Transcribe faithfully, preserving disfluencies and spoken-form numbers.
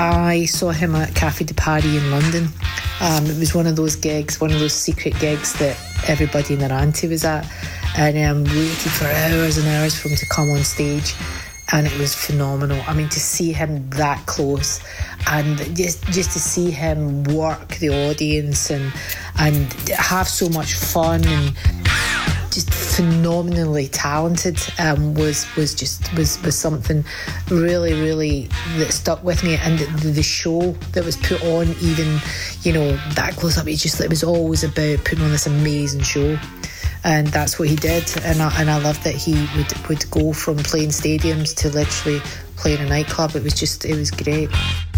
I saw him at Café de Paris in London. Um, it was one of those gigs, one of those secret gigs that everybody and their auntie was at, and um, waited for hours and hours for him to come on stage, and it was phenomenal. I mean, to see him that close, and just just to see him work the audience and and have so much fun and just phenomenally talented um, was was just was was something really really that stuck with me. And the, the show that was put on, even, you know, that close up, it just it was always about putting on this amazing show, and that's what he did. And I, and I loved that he would would go from playing stadiums to literally playing a nightclub. It was just it was great.